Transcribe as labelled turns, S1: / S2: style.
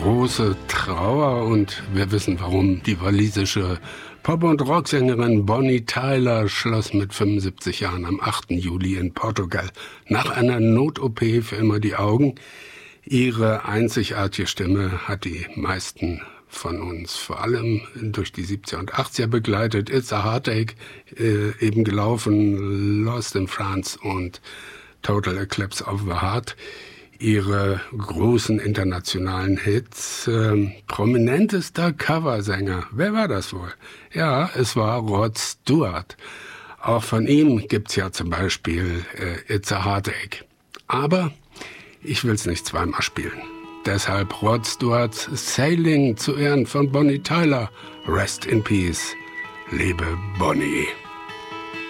S1: große Trauer und wir wissen warum. Die walisische Pop- und Rocksängerin Bonnie Tyler schloss mit 75 Jahren am 8. Juli in Portugal nach einer Not-OP für immer die Augen. Ihre einzigartige Stimme hat die meisten von uns vor allem durch die 70er und 80er begleitet. It's a Heartache, eben gelaufen, Lost in France und Total Eclipse of the Heart. Ihre großen internationalen Hits. Prominentester Coversänger. Wer war das wohl? Ja, es war Rod Stewart. Auch von ihm gibt's ja zum Beispiel It's a Heartache. Aber ich will's nicht zweimal spielen. Deshalb Rod Stewarts Sailing zu Ehren von Bonnie Tyler. Rest in Peace, liebe Bonnie.